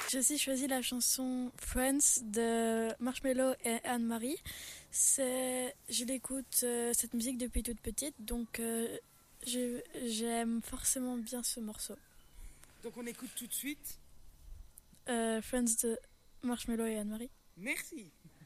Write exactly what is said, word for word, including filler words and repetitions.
J'ai aussi choisi la chanson Friends de Marshmello et Anne-Marie. C'est, je l'écoute euh, cette musique depuis toute petite, donc euh, je- j'aime forcément bien ce morceau. Donc on écoute tout de suite. Euh, Friends de Marshmello et Anne-Marie. Merci.